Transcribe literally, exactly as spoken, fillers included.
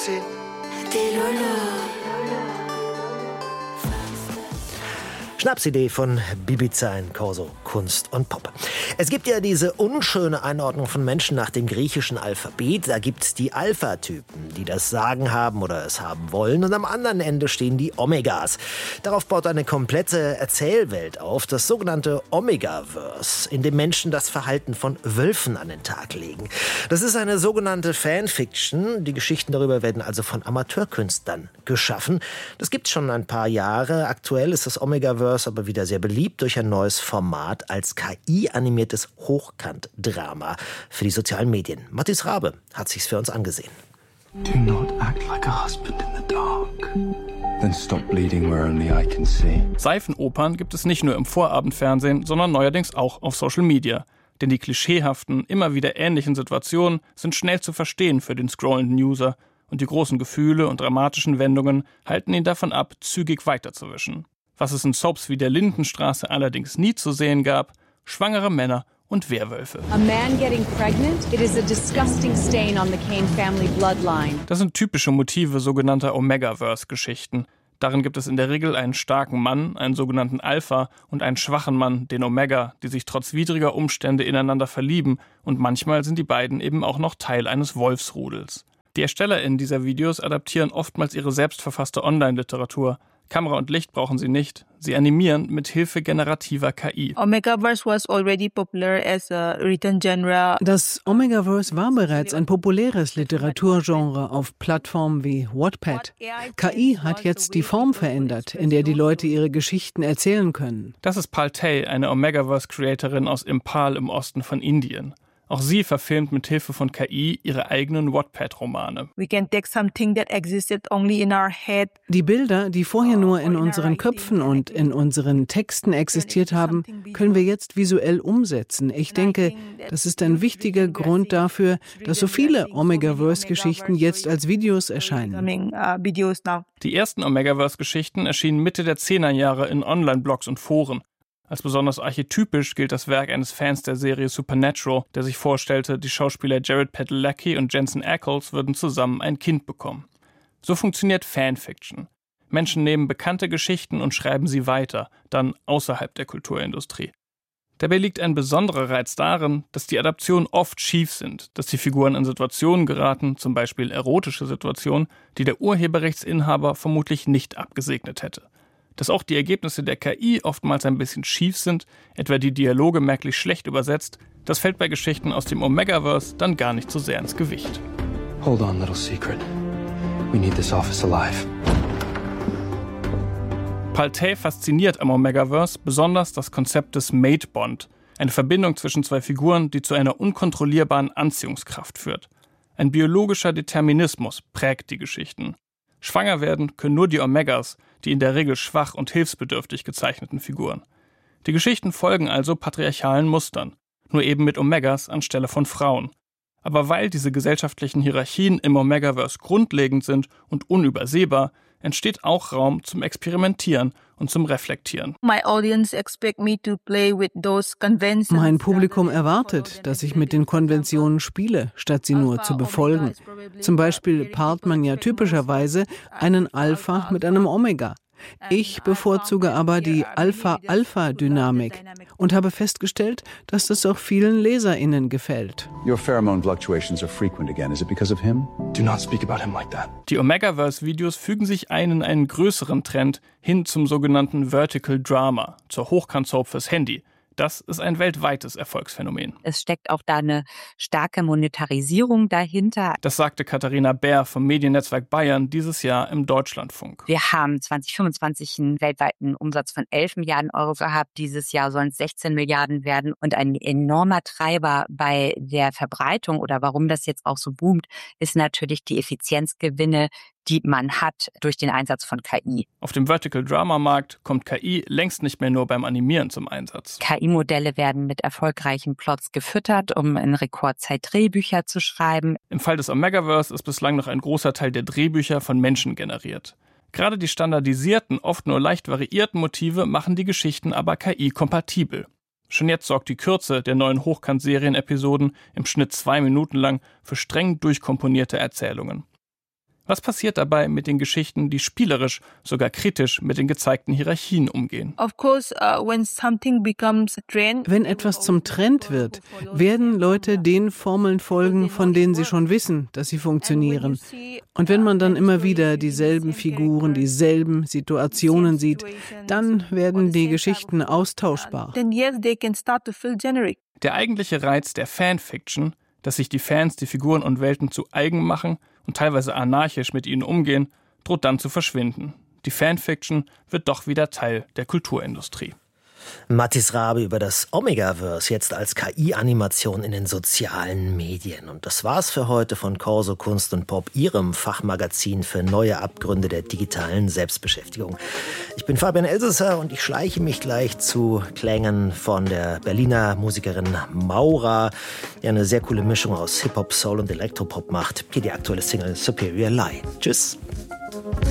c'est des Lolo. Schnapsidee von Bibiza in Corso, Kunst und Pop. Es gibt ja diese unschöne Einordnung von Menschen nach dem griechischen Alphabet. Da gibt's die Alpha-Typen, die das Sagen haben oder es haben wollen. Und am anderen Ende stehen die Omegas. Darauf baut eine komplette Erzählwelt auf, das sogenannte Omegaverse, in dem Menschen das Verhalten von Wölfen an den Tag legen. Das ist eine sogenannte Fanfiction. Die Geschichten darüber werden also von Amateurkünstlern geschaffen. Das gibt's schon ein paar Jahre. Aktuell ist das Omegaverse aber wieder sehr beliebt durch ein neues Format als K I-animiertes Hochkant-Drama für die sozialen Medien. Matthias Rabe hat sich's für uns angesehen. Do not act like a husband in the dark. Then stop bleeding where only I can see. Seifenopern gibt es nicht nur im Vorabendfernsehen, sondern neuerdings auch auf Social Media. Denn die klischeehaften, immer wieder ähnlichen Situationen sind schnell zu verstehen für den scrollenden User. Und die großen Gefühle und dramatischen Wendungen halten ihn davon ab, zügig weiterzuwischen. Was es in Soaps wie der Lindenstraße allerdings nie zu sehen gab: schwangere Männer und Werwölfe. A man getting pregnant, it is a disgusting stain on the Kane family bloodline. Das sind typische Motive sogenannter Omegaverse-Geschichten. Darin gibt es in der Regel einen starken Mann, einen sogenannten Alpha, und einen schwachen Mann, den Omega, die sich trotz widriger Umstände ineinander verlieben, und manchmal sind die beiden eben auch noch Teil eines Wolfsrudels. Die ErstellerInnen dieser Videos adaptieren oftmals ihre selbstverfasste Online-Literatur. Kamera und Licht brauchen sie nicht. Sie animieren mit Hilfe generativer K I. Omegaverse was already popular as a written genre. Das Omegaverse war bereits ein populäres Literaturgenre auf Plattformen wie Wattpad. K I hat jetzt die Form verändert, in der die Leute ihre Geschichten erzählen können. Das ist Paltay, eine Omegaverse-Creatorin aus Impal im Osten von Indien. Auch sie verfilmt mit Hilfe von K I ihre eigenen Wattpad-Romane. We can take something that existed only in our head. Die Bilder, die vorher nur in unseren Köpfen und in unseren Texten existiert haben, können wir jetzt visuell umsetzen. Ich denke, das ist ein wichtiger Grund dafür, dass so viele Omegaverse-Geschichten jetzt als Videos erscheinen. Die ersten Omegaverse-Geschichten erschienen Mitte der Zehnerjahre in Online-Blogs und Foren. Als besonders archetypisch gilt das Werk eines Fans der Serie Supernatural, der sich vorstellte, die Schauspieler Jared Padalecki und Jensen Ackles würden zusammen ein Kind bekommen. So funktioniert Fanfiction. Menschen nehmen bekannte Geschichten und schreiben sie weiter, dann außerhalb der Kulturindustrie. Dabei liegt ein besonderer Reiz darin, dass die Adaptionen oft schief sind, dass die Figuren in Situationen geraten, zum Beispiel erotische Situationen, die der Urheberrechtsinhaber vermutlich nicht abgesegnet hätte. Dass auch die Ergebnisse der K I oftmals ein bisschen schief sind, etwa die Dialoge merklich schlecht übersetzt, das fällt bei Geschichten aus dem Omegaverse dann gar nicht so sehr ins Gewicht. Hold on, little secret. We need this office alive. Paltay fasziniert am Omegaverse besonders das Konzept des Mate Bond, eine Verbindung zwischen zwei Figuren, die zu einer unkontrollierbaren Anziehungskraft führt. Ein biologischer Determinismus prägt die Geschichten. Schwanger werden können nur die Omegas, die in der Regel schwach und hilfsbedürftig gezeichneten Figuren. Die Geschichten folgen also patriarchalen Mustern, nur eben mit Omegas anstelle von Frauen. Aber weil diese gesellschaftlichen Hierarchien im Omegaverse grundlegend sind und unübersehbar, entsteht auch Raum zum Experimentieren und zum Reflektieren. My audience expect me to play with those conventions. Mein Publikum erwartet, dass ich mit den Konventionen spiele, statt sie nur zu befolgen. Zum Beispiel paart man ja typischerweise einen Alpha mit einem Omega. Ich bevorzuge aber die Alpha-Alpha-Dynamik und habe festgestellt, dass das auch vielen LeserInnen gefällt. Your pheromone fluctuations are frequent again. Is it because of him? Do not speak about him like that. Die Omegaverse-Videos fügen sich ein in einen größeren Trend hin zum sogenannten Vertical Drama, zur Hochkant-Soap fürs Handy. Das ist ein weltweites Erfolgsphänomen. Es steckt auch da eine starke Monetarisierung dahinter. Das sagte Katharina Bär vom Mediennetzwerk Bayern dieses Jahr im Deutschlandfunk. Wir haben zwanzig fünfundzwanzig einen weltweiten Umsatz von elf Milliarden Euro gehabt. Dieses Jahr sollen es sechzehn Milliarden werden. Und ein enormer Treiber bei der Verbreitung oder warum das jetzt auch so boomt, ist natürlich die Effizienzgewinne, die man hat durch den Einsatz von K I. Auf dem Vertical Drama Markt kommt K I längst nicht mehr nur beim Animieren zum Einsatz. K I-Modelle werden mit erfolgreichen Plots gefüttert, um in Rekordzeit Drehbücher zu schreiben. Im Fall des Omegaverse ist bislang noch ein großer Teil der Drehbücher von Menschen generiert. Gerade die standardisierten, oft nur leicht variierten Motive machen die Geschichten aber K I-kompatibel. Schon jetzt sorgt die Kürze der neuen Hochkant-Serien-Episoden im Schnitt zwei Minuten lang für streng durchkomponierte Erzählungen. Was passiert dabei mit den Geschichten, die spielerisch, sogar kritisch mit den gezeigten Hierarchien umgehen? Wenn etwas zum Trend wird, werden Leute den Formeln folgen, von denen sie schon wissen, dass sie funktionieren. Und wenn man dann immer wieder dieselben Figuren, dieselben Situationen sieht, dann werden die Geschichten austauschbar. Der eigentliche Reiz der Fanfiction, dass sich die Fans die Figuren und Welten zu eigen machen und teilweise anarchisch mit ihnen umgehen, droht dann zu verschwinden. Die Fanfiction wird doch wieder Teil der Kulturindustrie. Mathis Rabe über das Omegaverse, jetzt als K I-Animation in den sozialen Medien. Und das war's für heute von Corso Kunst und Pop, Ihrem Fachmagazin für neue Abgründe der digitalen Selbstbeschäftigung. Ich bin Fabian Elsesser und ich schleiche mich gleich zu Klängen von der Berliner Musikerin Maura, die eine sehr coole Mischung aus Hip-Hop, Soul und Elektropop macht. Hier die aktuelle Single Superior Lie. Tschüss.